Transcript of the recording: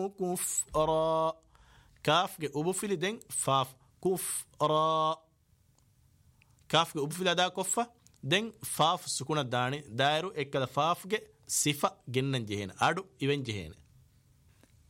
كفرا كافك أبو فيلي دين فاف كفرا كافك أبو فيلي دا كفة دين فاف سكون الداني دايرو إكدا فافك صفة جنن جهين أدو إبن جهين